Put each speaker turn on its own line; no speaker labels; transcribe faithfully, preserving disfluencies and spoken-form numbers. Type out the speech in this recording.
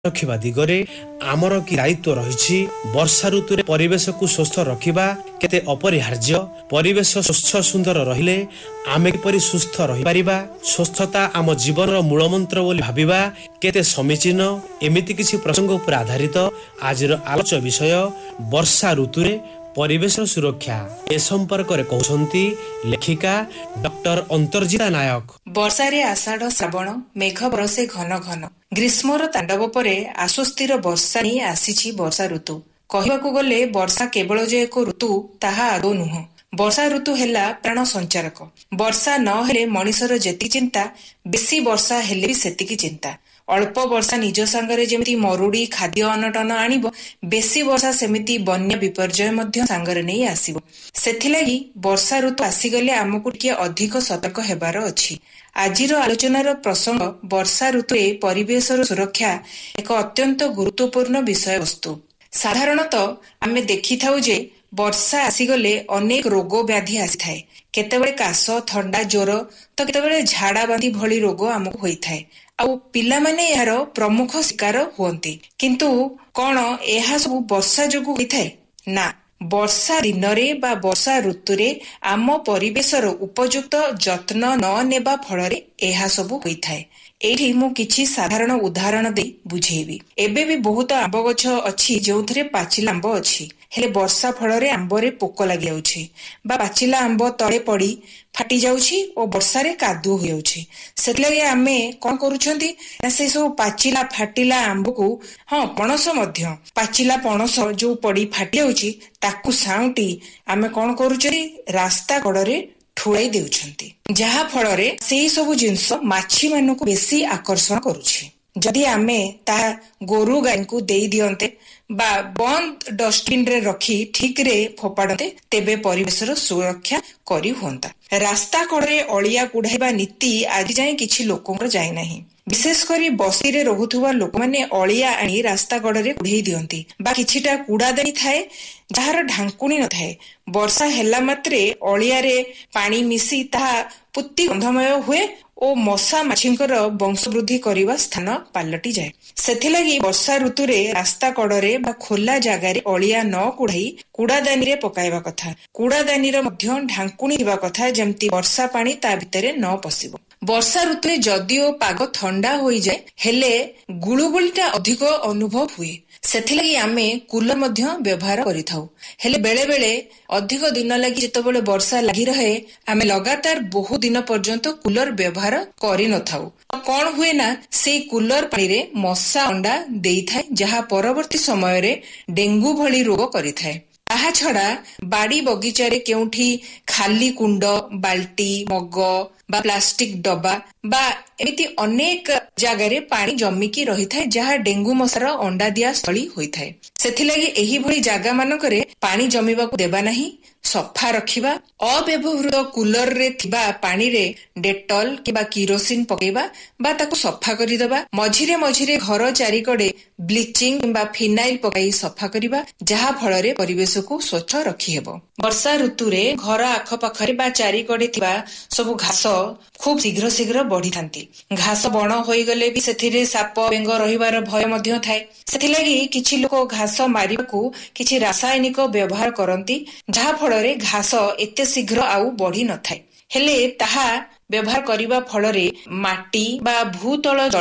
रखिबा दिगरे आमर कि दायित्व रही। वर्षा ऋतु रे परिवेश को स्वस्थ रखिबा केते अपरिहार्य। परिवेश स्वच्छ सुंदर रहिले आमे किपरि सुस्थ रहि परिबा। स्वस्थता आम जीवन रो मूल मंत्र बोली भाबिबा केते समीचीन। एमिति किछि प्रसंग उपर आधारित आज आलोच्य विषय वर्षा ऋतु रे परिवेश सुरक्षा। ए संपर्क रे कहउछंती लेखिका डॉक्टर अंतर्जिता नायक।
वर्षा रे आषाढ़ श्रावण मेघ बरसे घन घन। ग्रीष्मर तांडव परे आश्वस्तिर वर्षा नहीं आसीछि वर्षा ऋतु। कहबाकू गले वर्षा केवल जे एक ऋतु ताहा आदौ नुह। वर्षा ऋतु हेला प्राण संचारक। वर्षा न हेले मनिषर जेति चिंता, बेसी वर्षा हेले भी सेतिकी चिंता। अल्प वर्षा निज सांगरे जेमिति मरुड़ी खाद्य अनटन आनिबो, बेसी वर्षा सेमिति बन्या विपर्जय मध्य सांगरे नहीं आसीबो। सेथिलागि वर्षा ऋतु आसीगले आमकु टिके अधिक सतर्क हेबार अछि। आजिर आलोचनार प्रसंग वर्षा ऋतुरे परिवेशर सुरक्षा एक अत्यंत गुरुत्वपूर्ण विषय वस्तु। साधारणतः आमे देखि थाउ जे वर्षा आसीगले अनेक रोग व्याधि आसीथाए। केतेबेले काश, थंडा, ज्वर तो केतेबेले झाड़ा बांती भली रोग आमकु होइथाए। आउ पिला माने यार प्रमुख शिकार हुअन्ति। किंतु कोन एहा सब वर्षा जोगु होइथाए? ना, वर्षा दिनरे बा वर्षा ऋतुरे आम परिवेशर उपयुक्त जत्न न नेबा फଳରେ एहा सब होइथाए। एठी मु किछि साधारण उदाहरण दे बुझेबी। एबे भी बहुत आंब गछ अछि जोंथरे पाचिला आंब अछि, हेले वर्षा फଳରେ आंबरे पोक लागि जाउछि बा पाचिला आंब तळे पड़ी फाटी जाउछि ओ वर्षा रे कादु हो जाउछि। सेतलागे आमे कोन करूछंती ना से सब पाचिला फाटिला आंब को हां पणस मध्य पाचिला पणस जो पड़ी फाटी जाउछि ताकू साउंटी आमे कोन करूछरी रास्ता कड़रे ठुळाई देउछंती, जहा फଳରେ सेही सब जिंस माछी मानको बेसी आकर्षण करूछि। जदि आमे ता गोरु गाय को देई दियंते बा बंद डस्टबिन रे रखी ठीक रे फोपाडते, तेबे परिवेशर सुरक्षा करी होंता। रास्ता कड़े अलिया कुढ़ाइबा नीति आज जाए किछि लोकंर जाय नाही। विशेष करी बस्ती रे रहुथुवा लोक माने अलिया आनी रास्ता कड़े कुढ़ेई दियंती बा किछिटा कूड़ादानी थाए जहार ढांकुणी न थाए। वर्षा हेला मात्रे अलिया रे पानी मिसी ताहा पुत्ती गंधमय हुए ओ मशा माछींकर वंश वृद्धि करिवा स्थान पालटी जाए। सेथिलागि वर्षा ऋतुरे रास्ता कड़रे बा खोला जगारे अलिया न कुढ़ाई कूड़ादानी रे पकाइबा कथा। कूड़ादानी रे मध्य ढांकुणी हिबा कथा जेमति वर्षा पानी ता भितरे न पसिबो। वर्षा ऋतुरे जदिओ पाग थंडा होई जाए हेले गुळुगुळीटा अधिक अनुभव हुए। सेथिलागि आमे कूलर मध्य व्यवहार करिथाउ। हेले बेले बेले अधिक दिन लागि जेतबेले वर्षा लागि रहे आमे लगातार बहु दिन पर्यंत कूलर व्यवहार करि नथाउ। कोन हुए ना से कूलर पानी रे मशा अंडा देई थाए, जहा परवर्ती समय रे डेंगू भली रोग करिथाए। ताहा छड़ा बाड़ी बगीचारे केउठी खाली कुंड, बाल्टी, मग बा प्लास्टिक डब्बा बा एमिति अनेक जगारे पानी जमिकी रही थाए, जहा डेंगू मशार अंडा दिया स्थली होई थाए। सेथिलागि एही भली जागा मानकरे पानी जमिबाकू देबा नाही, सफा रखिबा। अव्यवहृत कूलर रे थिबा पानी रे डेटॉल किबा किरोसिन पकेबा बा ताकू सफा करि दबा। मझिरे मझिरे घर चारिकड़े ब्लीचिंग किबा फिनाइल पकाई सफा करिबा, जहा फଳରେ परिवेश को स्वच्छ रखि हेबो। वर्षा ऋतु रे घर आख पाखरे बा चारिकड़े थिबा सब घास खूब शीघ्र शीघ्र बढ़ी थांती। घास बण होई गले भी सेथिरे साप बेंग रहिबार भय मध्य थाए। सेथिलागि किछि लोक घास मारिबाकू किछि रासायनिक व्यवहार करंती, जहा फଳରେ घास एते शीघ्र आउ बढ़ी न थाए। हेले ताहा व्यवहार करिबा फଳରେ माटी बा भूतल